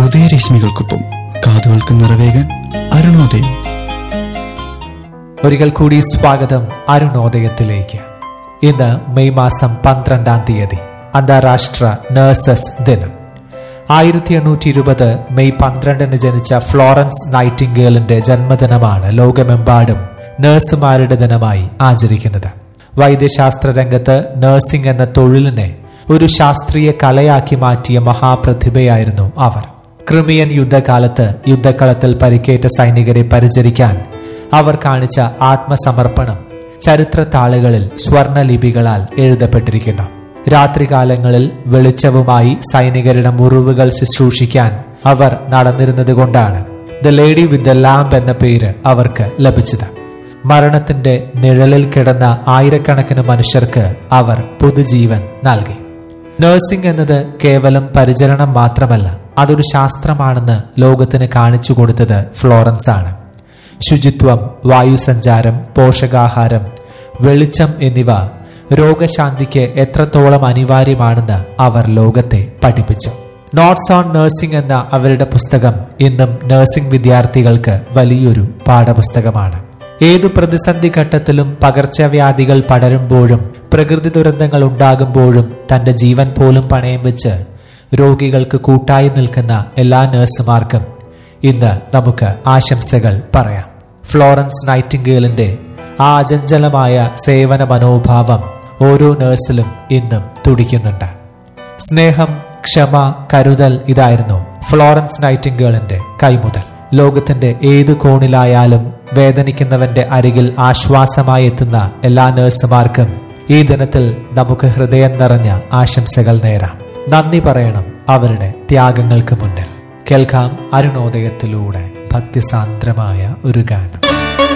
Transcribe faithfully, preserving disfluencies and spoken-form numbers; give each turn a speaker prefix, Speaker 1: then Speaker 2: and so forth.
Speaker 1: ഹൃദയരശ്മികൾക്കൊപ്പം കാതുകൾക്ക് നിറവേകാൻ അരുണോദയം.
Speaker 2: ഒരിക്കൽ കൂടി സ്വാഗതം അരുണോദയത്തിലേക്ക്. ഇന്ന് മെയ് മാസം പന്ത്രണ്ടാം തീയതി അന്താരാഷ്ട്ര നഴ്സസ് ദിനം. ആയിരത്തി എണ്ണൂറ്റി ഇരുപത് മെയ് പന്ത്രണ്ടിന് ജനിച്ച ഫ്ലോറൻസ് നൈറ്റിംഗേലിന്റെ ജന്മദിനമാണ് ലോകമെമ്പാടും നഴ്സുമാരുടെ ദിനമായി ആചരിക്കുന്നത്. വൈദ്യശാസ്ത്ര രംഗത്ത് നഴ്സിംഗ് എന്ന തൊഴിലിനെ ഒരു ശാസ്ത്രീയ കലയാക്കി മാറ്റിയ മഹാപ്രതിഭയായിരുന്നു അവർ. ക്രിമിയൻ യുദ്ധകാലത്ത് യുദ്ധക്കളത്തിൽ പരിക്കേറ്റ സൈനികരെ പരിചരിക്കാൻ അവർ കാണിച്ച ആത്മസമർപ്പണം ചരിത്ര താളുകളിൽ സ്വർണലിപികളാൽ എഴുതപ്പെട്ടിരിക്കുന്നു. രാത്രികാലങ്ങളിൽ വെളിച്ചവുമായി സൈനികരുടെ മുറിവുകൾ ശുശ്രൂഷിക്കാൻ അവർ നടന്നിരുന്നത് കൊണ്ടാണ് the lady with the lamp എന്ന പേര് അവർക്ക് ലഭിച്ചത്. മരണത്തിന്റെ നിഴലിൽ കിടന്ന ആയിരക്കണക്കിന് മനുഷ്യർക്ക് അവർ പുതുജീവൻ നൽകി. നഴ്സിംഗ് എന്നത് കേവലം പരിചരണം മാത്രമല്ല, അതൊരു ശാസ്ത്രമാണെന്ന് ലോകത്തിന് കാണിച്ചു കൊടുത്തത് ഫ്ലോറൻസ് ആണ്. ശുചിത്വം, വായുസഞ്ചാരം, പോഷകാഹാരം, വെളിച്ചം എന്നിവ രോഗശാന്തിക്ക് എത്രത്തോളം അനിവാര്യമാണെന്ന് അവർ ലോകത്തെ പഠിപ്പിച്ചു. നോട്ട്സ് ഓൺ നഴ്സിംഗ് എന്ന അവരുടെ പുസ്തകം ഇന്നും നഴ്സിംഗ് വിദ്യാർത്ഥികൾക്ക് വലിയൊരു പാഠപുസ്തകമാണ്. ഏതു പ്രതിസന്ധി ഘട്ടത്തിലും പകർച്ചവ്യാധികൾ പടരുമ്പോഴും പ്രകൃതി ദുരന്തങ്ങൾ ഉണ്ടാകുമ്പോഴും തന്റെ ജീവൻ പോലും പണയം വെച്ച് രോഗികൾക്ക് കൂട്ടായി നിൽക്കുന്ന എല്ലാ നഴ്സുമാർക്കും ഇന്ന് നമുക്ക് ആശംസകൾ പറയാം. ഫ്ലോറൻസ് നൈറ്റിംഗേലിന്റെ ആ അചഞ്ചലമായ സേവന മനോഭാവം ഓരോ നഴ്സിലും ഇന്നും തുടിക്കുന്നുണ്ട്. സ്നേഹം, ക്ഷമ, കരുതൽ ഇതായിരുന്നു ഫ്ലോറൻസ് നൈറ്റിംഗേലിന്റെ കൈമുതൽ. ലോകത്തിന്റെ ഏതു കോണിലായാലും വേദനിക്കുന്നവന്റെ അരികിൽ ആശ്വാസമായി എത്തുന്ന എല്ലാ നഴ്സുമാർക്കും ഈ ദിനത്തിൽ നമുക്ക് ഹൃദയം നിറഞ്ഞ ആശംസകൾ നേരാം. നന്ദി പറയണം അവരുടെ ത്യാഗങ്ങൾക്ക് മുന്നിൽ. കേൾക്കാം അരുണോദയത്തിലൂടെ ഭക്തിസാന്ദ്രമായ ഒരു ഗാനം.